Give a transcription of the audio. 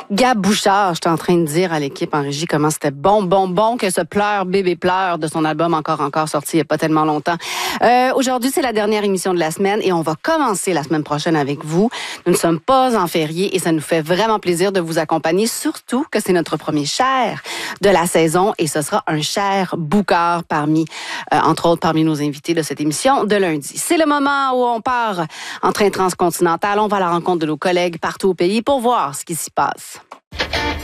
Gab Bouchard, j'étais en train de dire à l'équipe en régie comment c'était bon que ce Pleure, bébé pleure de son album encore sorti il n'y a pas tellement longtemps. Aujourd'hui, c'est la dernière émission de la semaine et on va commencer la semaine prochaine avec vous. Nous ne sommes pas en férié et ça nous fait vraiment plaisir de vous accompagner, surtout que c'est notre premier Cher de la saison et ce sera un Cher Boucard entre autres parmi nos invités de cette émission de lundi. C'est le moment où on part en train transcontinental. On va à la rencontre de nos collègues partout au pays pour voir ce qui s'y passe.